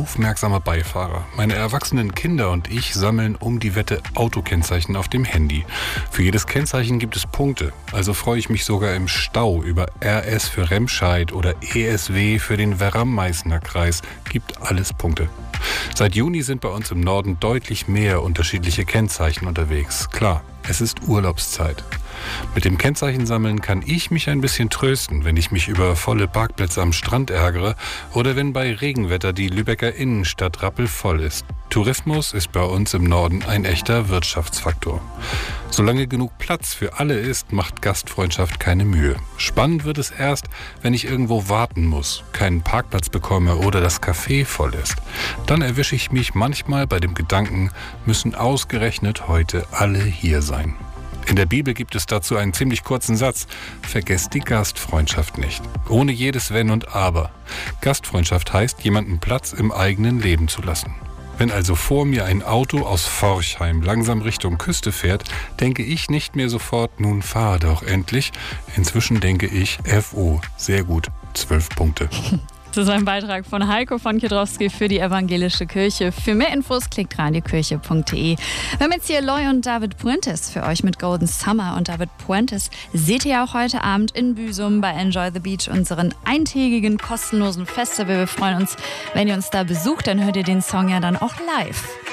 aufmerksamer Beifahrer. Meine erwachsenen Kinder und ich sammeln um die Wette Autokennzeichen auf dem Handy. Für jedes Kennzeichen gibt es Punkte. Also freue ich mich sogar im Stau über RS für Remscheid oder ESW für den Werra-Meißner Kreis. Gibt alles Punkte. Seit Juni sind bei uns im Norden deutlich mehr unterschiedliche Kennzeichen unterwegs. Klar, es ist Urlaubszeit. Mit dem Kennzeichensammeln kann ich mich ein bisschen trösten, wenn ich mich über volle Parkplätze am Strand ärgere oder wenn bei Regenwetter die Lübecker Innenstadt rappelvoll ist. Tourismus ist bei uns im Norden ein echter Wirtschaftsfaktor. Solange genug Platz für alle ist, macht Gastfreundschaft keine Mühe. Spannend wird es erst, wenn ich irgendwo warten muss, keinen Parkplatz bekomme oder das Café voll ist. Dann erwische ich mich manchmal bei dem Gedanken, müssen ausgerechnet heute alle hier sein. In der Bibel gibt es dazu einen ziemlich kurzen Satz: Vergesst die Gastfreundschaft nicht. Ohne jedes Wenn und Aber. Gastfreundschaft heißt, jemandem Platz im eigenen Leben zu lassen. Wenn also vor mir ein Auto aus Forchheim langsam Richtung Küste fährt, denke ich nicht mehr sofort, nun fahr doch endlich. Inzwischen denke ich, FO, sehr gut, 12 Punkte. Das ist ein Beitrag von Heiko von Kiedrowski für die Evangelische Kirche. Für mehr Infos klickt radiokirche.de. Wir haben jetzt hier Loy und David Puentes für euch mit Golden Summer. Und David Puentes seht ihr auch heute Abend in Büsum bei Enjoy the Beach, unseren eintägigen kostenlosen Festival. Wir freuen uns, wenn ihr uns da besucht, dann hört ihr den Song ja dann auch live.